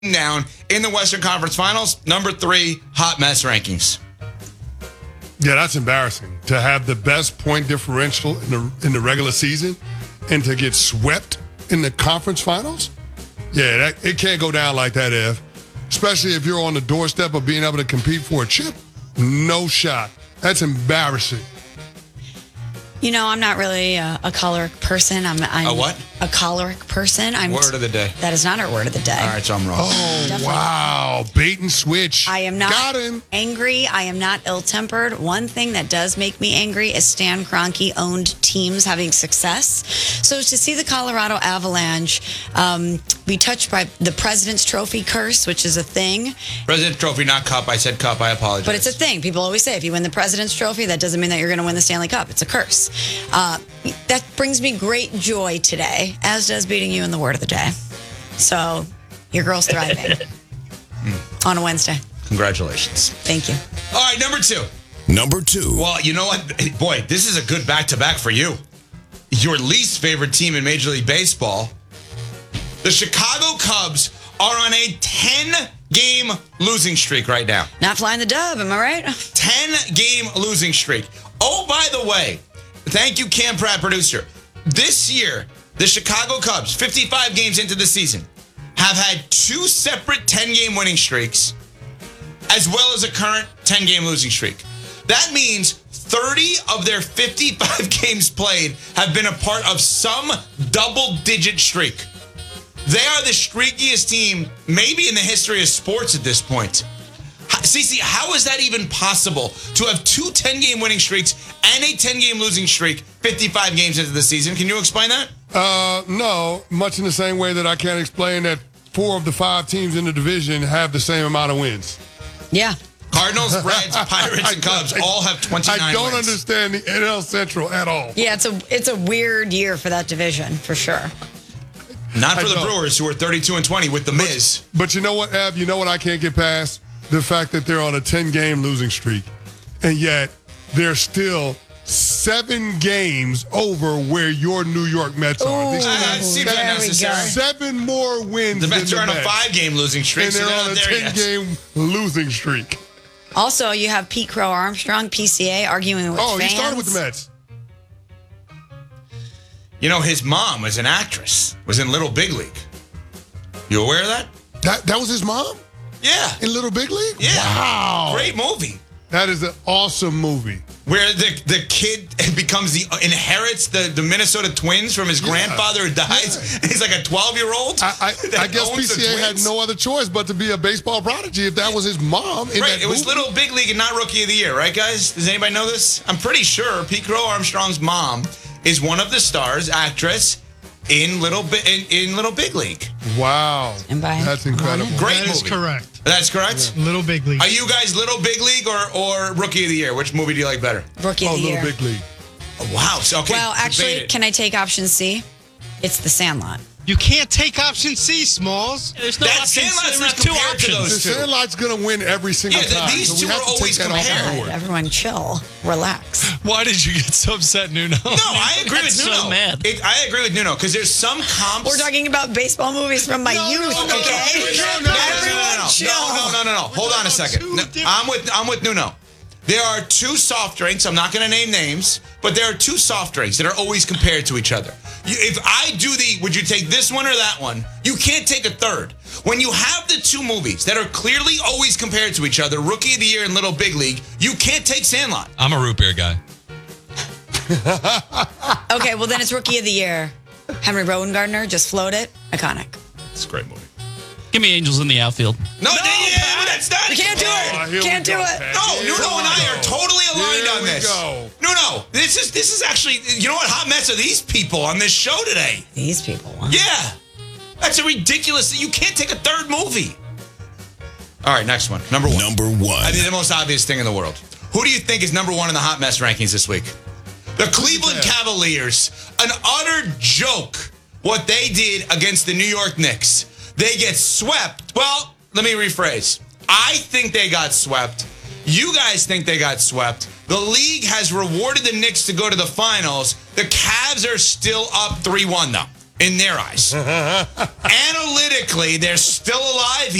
down in the Western Conference Finals. Number 3, hot mess rankings. Yeah, that's embarrassing to have the best point differential in the regular season and to get swept in the conference finals. Yeah, it can't go down like that, Ev. Especially if you're on the doorstep of being able to compete for a chip. No shot. That's embarrassing. You know, I'm not really a choleric person. I'm a what? A choleric person. Word of the day. That is not our word of the day. All right, so I'm wrong. Oh, Definitely. wow. Bait and switch. I am not Got him. angry. I am not ill-tempered. One thing that does make me angry is Stan Kroenke-owned teams having success. So to see the Colorado Avalanche be touched by the President's Trophy curse, which is a thing. President's Trophy, not cup. I said cup. I apologize. But it's a thing. People always say if you win the President's Trophy, that doesn't mean that you're going to win the Stanley Cup. It's a curse. That brings me great joy today, as does beating you in the word of the day. So your girl's thriving on a Wednesday. Congratulations. Thank you. All right, number 2. Number 2. Well, you know what? Boy, this is a good back-to-back for you. Your least favorite team in Major League Baseball. The Chicago Cubs are on a 10-game losing streak right now. Not flying the dub, am I right? 10-game losing streak. Oh, by the way, thank you, Cam Pratt, producer. This year, the Chicago Cubs, 55 games into the season, have had 2 separate 10-game winning streaks, as well as a current 10-game losing streak. That means 30 of their 55 games played have been a part of some double-digit streak. They are the streakiest team, maybe in the history of sports at this point. Cece, how is that even possible to have 2 10-game winning streaks and a 10-game losing streak 55 games into the season? Can you explain that? No, much in the same way that I can't explain that 4 of the 5 teams in the division have the same amount of wins. Yeah. Cardinals, Reds, Pirates, and Cubs all have 29 I don't wins. understand the NL Central at all. Yeah, it's a weird year for that division, for sure. Not for I the don't. Brewers, who are 32-20 with the Miz. But you know what, Ab? You know what I can't get past? The fact that they're on a 10-game losing streak, and yet they're still 7 games over where your New York Mets are. That seems there we unnecessary. go. 7 more wins The than Mets the are on a Mets. 5-game losing streak, And so they're they're on not a there yet. 10-game losing streak. Also, you have Pete Crow Armstrong, PCA, arguing with fans. He started with the Mets. You know, his mom was an actress, was in Little Big League. You aware of that? That was his mom Yeah. in Little Big League? Yeah. Wow. Great movie. That is an awesome movie. Where the kid inherits the Minnesota Twins from his grandfather who dies. Yeah. He's like a 12-year-old. I guess PCA had no other choice but to be a baseball prodigy if that was his mom in Right, that it was movie. Little Big League and not Rookie of the Year, right, guys? Does anybody know this? I'm pretty sure Pete Crow Armstrong's mom is one of the stars, actress, in Little Big League. Wow. And by- That's incredible. Great That is movie. correct. That's correct? Little Big League. Are you guys Little Big League or Rookie of the Year? Which movie do you like better? Rookie of the Little year. Big League. Oh, wow. So, okay, Well, actually, debate it. can I take option C? It's The Sandlot. You can't take option C, Smalls. There's no That options. Sandlot's There's not two compared to options. those The two. Sandlot's going to win every single Yeah, time. these so two we have are to always take that off compared. the board. Everyone chill. Relax. Why did you get so upset, Nuno? No, I agree with That's Nuno. so mad. I agree with Nuno because there's some comps. We're talking about baseball movies from my youth, okay? Everyone chill. No. Hold on a second. No, I'm with Nuno. There are 2 soft drinks. I'm not going to name names, but there are 2 soft drinks that are always compared to each other. If I do would you take this one or that one? You can't take a third. When you have the 2 movies that are clearly always compared to each other, Rookie of the Year and Little Big League, you can't take Sandlot. I'm a root beer guy. Okay, well, then it's Rookie of the Year. Henry Rowan-Gardner just float it. Iconic. It's a great movie. Give me Angels in the outfield. No, but that's not. You can't do Oh, here it. we Can't do go, it. Pat. No, Here Nuno we and I go. are totally aligned Here on we this. go. No, this is actually, you know what? Hot mess are these people on this show today? These people. Wow. Yeah, that's a ridiculous. You can't take a third movie. All right, next one. Number 1. Number 1. I think the most obvious thing in the world. Who do you think is number 1 in the hot mess rankings this week? The Cleveland Cavaliers. An utter joke. What they did against the New York Knicks. They get swept. Well, let me rephrase. I think they got swept. You guys think they got swept. The league has rewarded the Knicks to go to the finals. The Cavs are still up 3-1, though. in their eyes. Analytically, they're still alive.